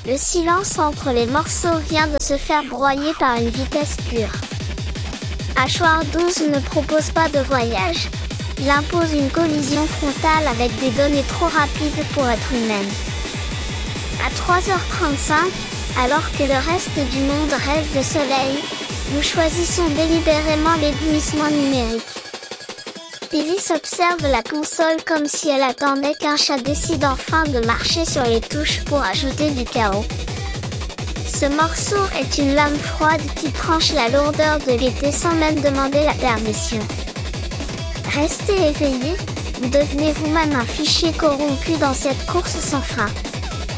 Le silence entre les morceaux vient de se faire broyer par une vitesse pure. Hachoir 12 ne propose pas de voyage. Il impose une collision frontale avec des données trop rapides pour être humaines. À 3h35, alors que le reste du monde rêve de soleil, nous choisissons délibérément l'éblouissement numérique. Iris observe la console comme si elle attendait qu'un chat décide enfin de marcher sur les touches pour ajouter du chaos. Ce morceau est une lame froide qui tranche la lourdeur de l'été sans même demander la permission. Restez éveillés, vous devenez vous-même un fichier corrompu dans cette course sans fin.